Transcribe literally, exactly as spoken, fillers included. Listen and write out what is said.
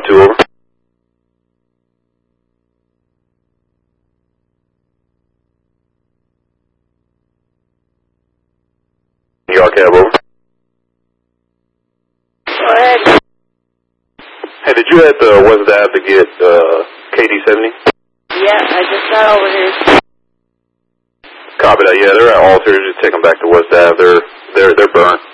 two, over. New York Cab, over. Go ahead. Hey, did you head to West Ave to get uh, K D seventy? Yeah, I just got over here. Copy that. Yeah, they're at Alter. Just take them back to West Ave. They're they're they're burnt.